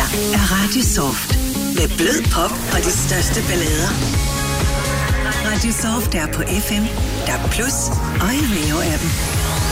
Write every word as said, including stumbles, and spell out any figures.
her er Radio Soft. Med blød pop og de største ballader. Radio Soft er på F M, D A B plus og i Rio-appen.